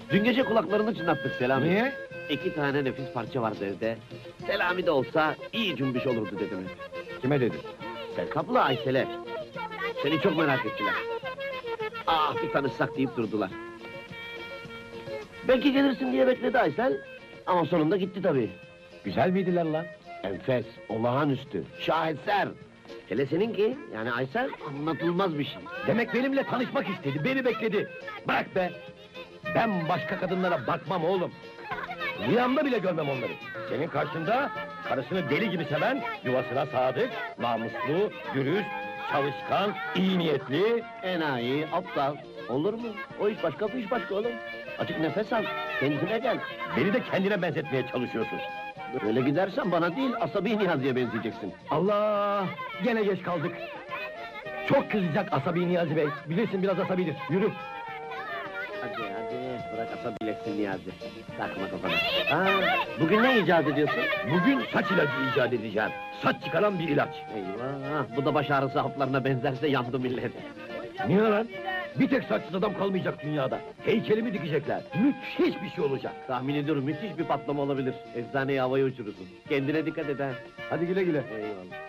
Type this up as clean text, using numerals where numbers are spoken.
Dün gece kulaklarını çınlattık Selami. Niye? 2 tane nefis parça vardı evde. Selami de olsa iyi cümbüş olurdu dedim. Kime dedin? Serkap'la Aysel'e. Seni çok merak ettiler. Ah, bir tanışsak deyip durdular. Belki gelirsin diye bekledi Aysel. Ama sonunda gitti tabii. Güzel miydiler lan? Enfes, olağanüstü, şaheser. Hele seninki, yani Aysel, anlatılmaz bir şey. Demek benimle tanışmak istedi, beni bekledi. Bırak be! Ben başka kadınlara bakmam oğlum. Rüyamda bile görmem onları. Senin karşında karısını deli gibi seven, yuvasına sadık, namuslu, dürüst, çalışkan, iyi niyetli... Enayi, aptal. Olur mu? O iş başka, bu iş başka oğlum. Açık nefes al, kendine gel. Beni de kendine benzetmeye çalışıyorsun. Böyle gidersen bana değil, asabi Niyazi'ye benzeyeceksin. Allah! Gene geç kaldık. Çok kızacak asabi Niyazi Bey. Bilirsin biraz asabidir. Yürü. Hadi hadi, bırak asabileşsin Niyazi. Takma kafana. Bugün ne icat ediyorsun? Bugün saç ilacı icat edeceğim. Saç çıkaran bir ilaç. Eyvah, bu da baş ağrısı haplarına benzerse yandı millet. Niye lan? Bir tek saçsız adam kalmayacak dünyada. Heykelimi dikecekler. Müthiş bir şey olacak. Tahmin ediyorum müthiş bir patlama olabilir. Eczaneyi havaya uçurursun. Kendine dikkat et ha. Hadi güle güle. Eyvallah.